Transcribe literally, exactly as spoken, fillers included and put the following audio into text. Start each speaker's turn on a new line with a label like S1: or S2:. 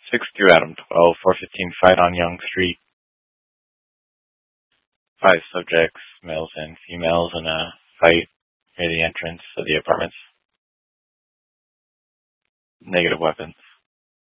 S1: six through Adam twelve, four fifteen fight on Young Street. Five subjects, males and females, in a fight near the entrance of the apartments. Negative weapons.